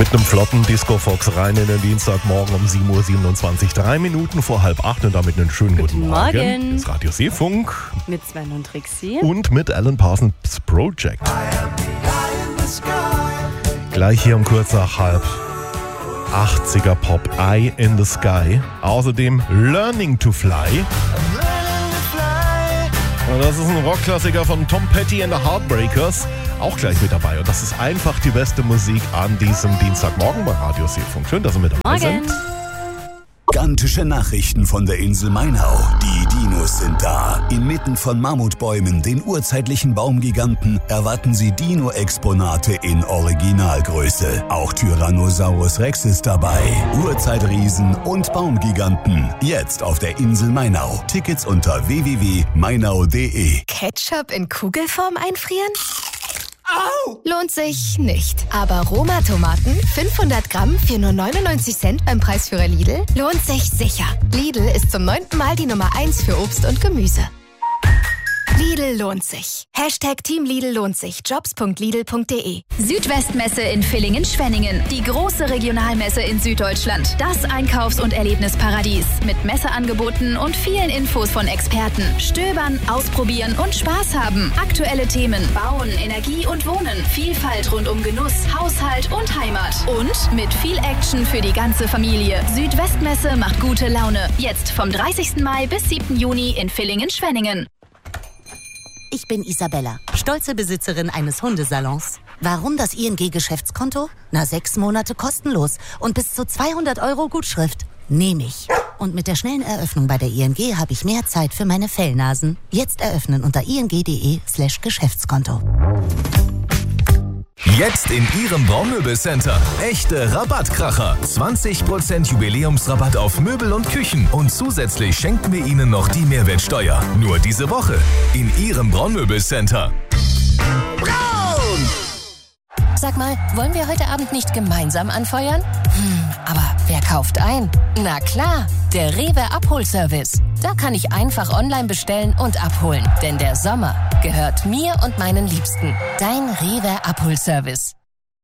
Mit einem flotten Disco-Fox rein in den Dienstagmorgen um 7.27 Uhr, 3 Minuten vor 7:30 und damit einen schönen guten Morgen. Das Radio Seefunk. Mit Sven und Trixie. Und mit Alan Parsons Project. Gleich hier um kurz nach 7:30 Pop, Eye in the Sky. Außerdem Learning to Fly. Und das ist ein Rockklassiker von Tom Petty and the Heartbreakers. Auch gleich mit dabei. Und das ist einfach die beste Musik an diesem Dienstagmorgen bei Radio Seefunk. Schön, dass Sie mit dabei sind. Gigantische Nachrichten von der Insel Mainau. Die Dinos sind da. Inmitten von Mammutbäumen, den urzeitlichen Baumgiganten, erwarten Sie Dino-Exponate in Originalgröße. Auch Tyrannosaurus Rex ist dabei. Urzeitriesen und Baumgiganten. Jetzt auf der Insel Mainau. Tickets unter www.mainau.de. Ketchup in Kugelform einfrieren? Au! Lohnt sich nicht. Aber Roma-Tomaten, 500 Gramm für nur 99 Cent beim Preisführer Lidl, lohnt sich sicher. Lidl ist zum 9. Mal die Nummer 1 für Obst und Gemüse. Lidl lohnt sich. Hashtag Team Lidl lohnt sich. Jobs.lidl.de. Südwestmesse in Villingen-Schwenningen. Die große Regionalmesse in Süddeutschland. Das Einkaufs- und Erlebnisparadies. Mit Messeangeboten und vielen Infos von Experten. Stöbern, ausprobieren und Spaß haben. Aktuelle Themen. Bauen, Energie und Wohnen. Vielfalt rund um Genuss, Haushalt und Heimat. Und mit viel Action für die ganze Familie. Südwestmesse macht gute Laune. Jetzt vom 30. Mai bis 7. Juni in Villingen-Schwenningen. Ich bin Isabella, stolze Besitzerin eines Hundesalons. Warum das ING-Geschäftskonto? 6 Monate kostenlos und bis zu 200 € Gutschrift. Nehme ich. Und mit der schnellen Eröffnung bei der ING habe ich mehr Zeit für meine Fellnasen. Jetzt eröffnen unter ing.de/Geschäftskonto. Jetzt in Ihrem Braunmöbelcenter. Echte Rabattkracher. 20% Jubiläumsrabatt auf Möbel und Küchen. Und zusätzlich schenken wir Ihnen noch die Mehrwertsteuer. Nur diese Woche in Ihrem Braunmöbelcenter. Braun! Sag mal, wollen wir heute Abend nicht gemeinsam anfeuern? Aber wer kauft ein? Na klar, der Rewe Abholservice. Da kann ich einfach online bestellen und abholen. Denn der Sommer gehört mir und meinen Liebsten. Dein Rewe Abholservice.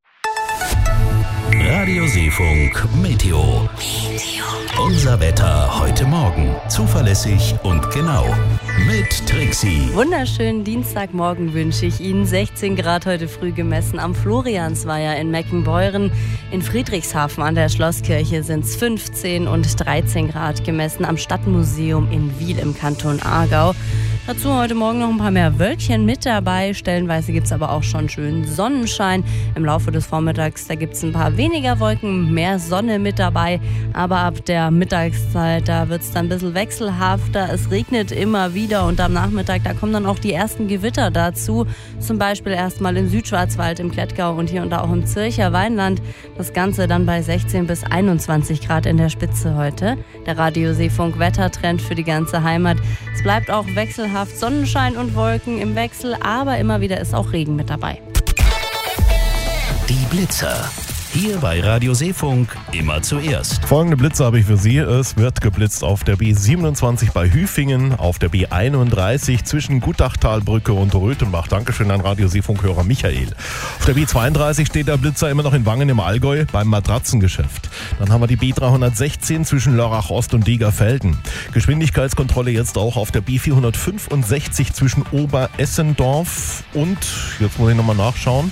Radio Seefunk Meteo. Unser Wetter heute Morgen. Zuverlässig und genau. Mit Trixie. Wunderschönen Dienstagmorgen wünsche ich Ihnen. 16 Grad heute früh gemessen am Floriansweiher in Meckenbeuren. In Friedrichshafen an der Schlosskirche sind es 15 und 13 Grad gemessen am Stadtmuseum in Wiel im Kanton Aargau. Dazu heute Morgen noch ein paar mehr Wölkchen mit dabei. Stellenweise gibt es aber auch schon schönen Sonnenschein. Im Laufe des Vormittags, da gibt es ein paar weniger Wolken, mehr Sonne mit dabei. Aber ab der Mittagszeit, da wird es dann ein bisschen wechselhafter. Es regnet immer wieder und am Nachmittag, da kommen dann auch die ersten Gewitter dazu. Zum Beispiel erstmal im Südschwarzwald, im Klettgau und hier und da auch im Zürcher Weinland. Das Ganze dann bei 16 bis 21 Grad in der Spitze heute. Der Radio Seefunk Wettertrend für die ganze Heimat. Es bleibt auch wechselhaft. Sonnenschein und Wolken im Wechsel, aber immer wieder ist auch Regen mit dabei. Die Blitzer. Hier bei Radio Seefunk immer zuerst. Folgende Blitze habe ich für Sie. Es wird geblitzt auf der B27 bei Hüfingen, auf der B31 zwischen Gutachtalbrücke und Röthenbach. Dankeschön an Radio Seefunk-Hörer Michael. Auf der B32 steht der Blitzer immer noch in Wangen im Allgäu beim Matratzengeschäft. Dann haben wir die B316 zwischen Lörrach Ost und Degerfelden. Geschwindigkeitskontrolle jetzt auch auf der B465 zwischen Oberessendorf und, jetzt muss ich nochmal nachschauen,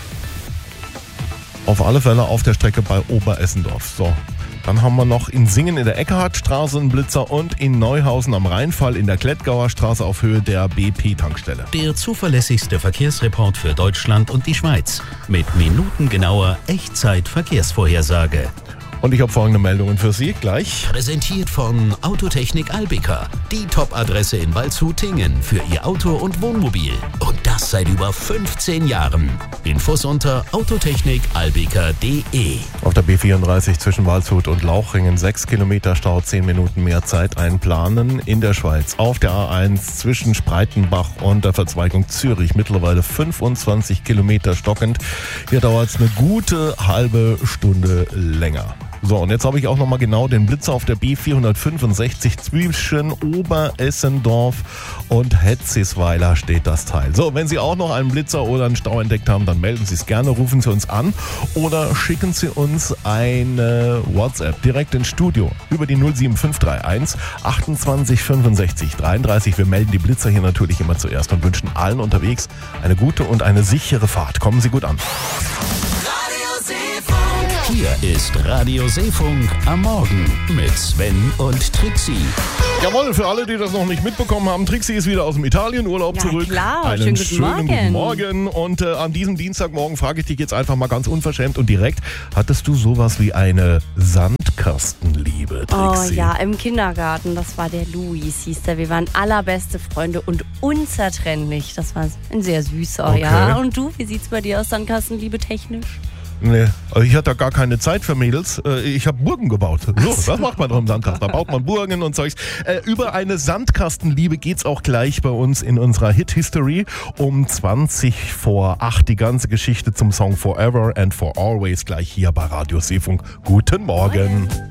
auf alle Fälle auf der Strecke bei Oberessendorf. So, dann haben wir noch in Singen in der Eckhardtstraße einen Blitzer und in Neuhausen am Rheinfall in der Klettgauer Straße auf Höhe der BP-Tankstelle. Der zuverlässigste Verkehrsreport für Deutschland und die Schweiz. Mit minutengenauer Echtzeit-Verkehrsvorhersage. Und ich habe folgende Meldungen für Sie gleich. Präsentiert von Autotechnik Albika. Die Top-Adresse in Waldshut-Tingen für Ihr Auto und Wohnmobil. Und das seit über 15 Jahren. Infos unter autotechnikalbika.de. Auf der B34 zwischen Waldshut und Lauchringen 6 Kilometer Stau, 10 Minuten mehr Zeit einplanen. In der Schweiz auf der A1 zwischen Spreitenbach und der Verzweigung Zürich mittlerweile 25 Kilometer stockend. Hier dauert es eine gute halbe Stunde länger. So, und jetzt habe ich auch nochmal genau den Blitzer auf der B465 zwischen Oberessendorf und Hetzisweiler steht das Teil. So, wenn Sie auch noch einen Blitzer oder einen Stau entdeckt haben, dann melden Sie es gerne, rufen Sie uns an oder schicken Sie uns eine WhatsApp direkt ins Studio über die 07531 28 65 33. Wir melden die Blitzer hier natürlich immer zuerst und wünschen allen unterwegs eine gute und eine sichere Fahrt. Kommen Sie gut an. Hier ist Radio Seefunk am Morgen mit Sven und Trixie. Jawohl, für alle, die das noch nicht mitbekommen haben, Trixie ist wieder aus dem Italienurlaub zurück. Klar, einen schönen guten Morgen. Und an diesem Dienstagmorgen frage ich dich jetzt einfach mal ganz unverschämt und direkt, hattest du sowas wie eine Sandkastenliebe, Trixie? Oh ja, im Kindergarten, das war der Luis, hieß der. Wir waren allerbeste Freunde und unzertrennlich. Das war ein sehr süßer, Okay. ja. Und du, wie sieht's bei dir aus, Sandkastenliebe technisch? Nee, also ich hatte da gar keine Zeit für Mädels. Ich habe Burgen gebaut. So, das macht man doch im Sandkasten. Da baut man Burgen und Zeugs. Über eine Sandkastenliebe geht's auch gleich bei uns in unserer Hit-History. Um 20 vor 8 die ganze Geschichte zum Song Forever and for Always gleich hier bei Radio Seefunk. Guten Morgen.